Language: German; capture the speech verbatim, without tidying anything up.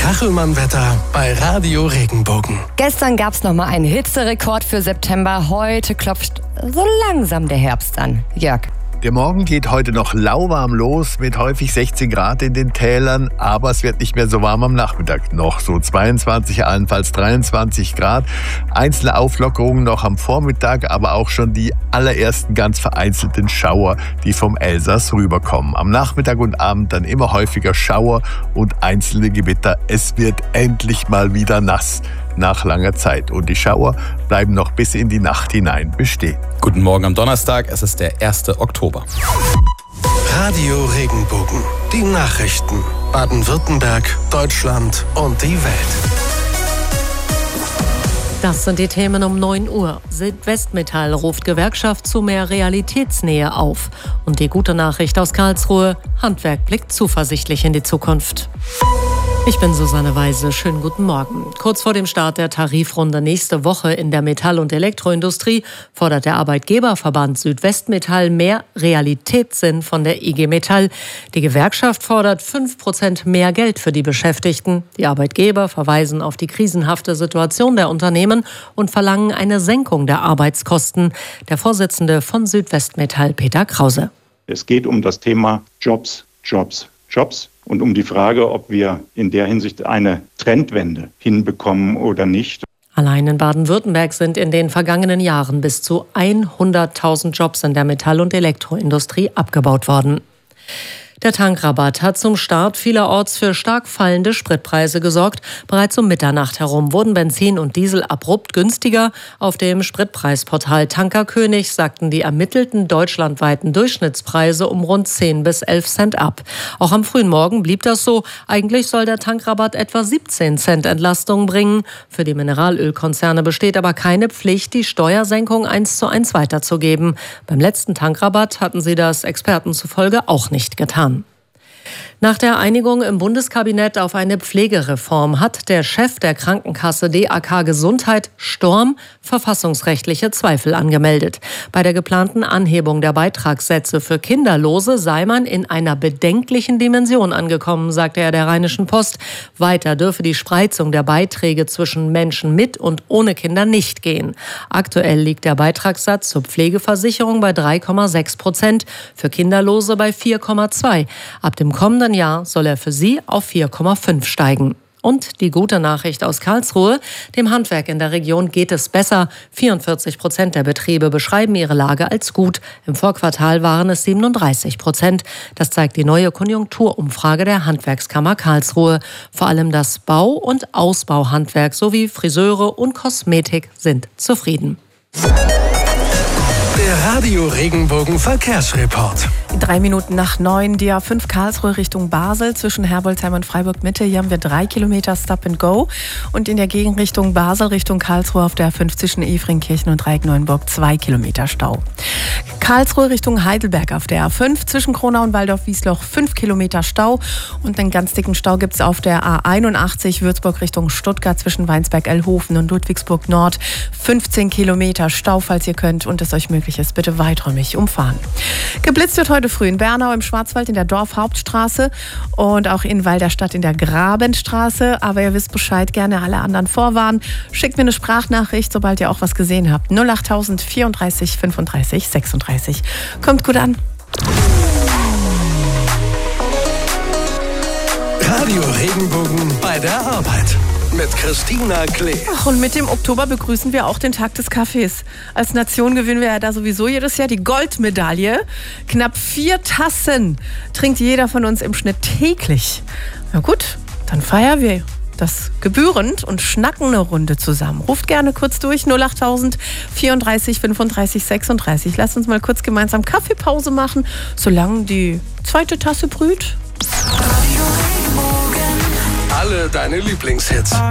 Kachelmann-Wetter bei Radio Regenbogen. Gestern gab es nochmal einen Hitzerekord für September. Heute klopft so langsam der Herbst an. Jörg. Der Morgen geht heute noch lauwarm los mit häufig sechzehn Grad in den Tälern, aber es wird nicht mehr so warm am Nachmittag. Noch so zweiundzwanzig, allenfalls dreiundzwanzig Grad. Einzelne Auflockerungen noch am Vormittag, aber auch schon die allerersten ganz vereinzelten Schauer, die vom Elsass rüberkommen. Am Nachmittag und Abend dann immer häufiger Schauer und einzelne Gewitter. Es wird endlich mal wieder nass nach langer Zeit. Und die Schauer bleiben noch bis in die Nacht hinein bestehen. Guten Morgen am Donnerstag, es ist der erste Oktober. Radio Regenbogen, die Nachrichten. Baden-Württemberg, Deutschland und die Welt. Das sind die Themen um neun Uhr. Südwestmetall ruft Gewerkschaft zu mehr Realitätsnähe auf. Und die gute Nachricht aus Karlsruhe, Handwerk blickt zuversichtlich in die Zukunft. Ich bin Susanne Weise. Schönen guten Morgen. Kurz vor dem Start der Tarifrunde nächste Woche in der Metall- und Elektroindustrie fordert der Arbeitgeberverband Südwestmetall mehr Realitätssinn von der I G Metall. Die Gewerkschaft fordert fünf Prozent mehr Geld für die Beschäftigten. Die Arbeitgeber verweisen auf die krisenhafte Situation der Unternehmen und verlangen eine Senkung der Arbeitskosten. Der Vorsitzende von Südwestmetall, Peter Krause. Es geht um das Thema Jobs, Jobs, Jobs. Und um die Frage, ob wir in der Hinsicht eine Trendwende hinbekommen oder nicht. Allein in Baden-Württemberg sind in den vergangenen Jahren bis zu hunderttausend Jobs in der Metall- und Elektroindustrie abgebaut worden. Der Tankrabatt hat zum Start vielerorts für stark fallende Spritpreise gesorgt. Bereits um Mitternacht herum wurden Benzin und Diesel abrupt günstiger. Auf dem Spritpreisportal Tankerkönig sagten die ermittelten deutschlandweiten Durchschnittspreise um rund zehn bis elf Cent ab. Auch am frühen Morgen blieb das so. Eigentlich soll der Tankrabatt etwa siebzehn Cent Entlastung bringen. Für die Mineralölkonzerne besteht aber keine Pflicht, die Steuersenkung eins zu eins weiterzugeben. Beim letzten Tankrabatt hatten sie das Experten zufolge auch nicht getan. Nach der Einigung im Bundeskabinett auf eine Pflegereform hat der Chef der Krankenkasse D A K Gesundheit, Storm, verfassungsrechtliche Zweifel angemeldet. Bei der geplanten Anhebung der Beitragssätze für Kinderlose sei man in einer bedenklichen Dimension angekommen, sagte er der Rheinischen Post. Weiter dürfe die Spreizung der Beiträge zwischen Menschen mit und ohne Kinder nicht gehen. Aktuell liegt der Beitragssatz zur Pflegeversicherung bei drei Komma sechs Prozent, für Kinderlose bei vier Komma zwei. Ab dem kommenden Jahr soll er für sie auf vier Komma fünf steigen. Und die gute Nachricht aus Karlsruhe: Dem Handwerk in der Region geht es besser. vierundvierzig Prozent der Betriebe beschreiben ihre Lage als gut. Im Vorquartal waren es siebenunddreißig Prozent. Das zeigt die neue Konjunkturumfrage der Handwerkskammer Karlsruhe. Vor allem das Bau- und Ausbauhandwerk sowie Friseure und Kosmetik sind zufrieden. Der Radio Regenbogen Verkehrsreport. Drei Minuten nach neun, die A fünf Karlsruhe Richtung Basel zwischen Herbolzheim und Freiburg Mitte. Hier haben wir drei Kilometer Stop and Go. Und in der Gegenrichtung Basel Richtung Karlsruhe auf der A fünf zwischen Efringkirchen und Dreieck-Neuenburg zwei Kilometer Stau. Karlsruhe Richtung Heidelberg auf der A fünf zwischen Kronau und Waldorf-Wiesloch fünf Kilometer Stau. Und einen ganz dicken Stau gibt es auf der A einundachtzig Würzburg Richtung Stuttgart zwischen Weinsberg-Ellhofen und Ludwigsburg Nord. fünfzehn Kilometer Stau, falls ihr könnt und es euch möglich ist, bitte weiträumig umfahren. Geblitzt wird heute früh in Bernau im Schwarzwald in der Dorfhauptstraße und auch in Walderstadt in der Grabenstraße. Aber ihr wisst Bescheid, gerne alle anderen vorwarnen. Schickt mir eine Sprachnachricht, sobald ihr auch was gesehen habt. null achttausend vierunddreißig fünfunddreißig sechsunddreißig. Kommt gut an. Radio Regenbogen bei der Arbeit. Mit Christina Klee. Ach, und mit dem Oktober begrüßen wir auch den Tag des Kaffees. Als Nation gewinnen wir ja da sowieso jedes Jahr die Goldmedaille. Knapp vier Tassen trinkt jeder von uns im Schnitt täglich. Na gut, dann feiern wir das gebührend und schnacken eine Runde zusammen. Ruft gerne kurz durch, null achttausend vierunddreißig fünfunddreißig sechsunddreißig. Lasst uns mal kurz gemeinsam Kaffeepause machen, solange die zweite Tasse brüht. Alle deine Lieblingshits.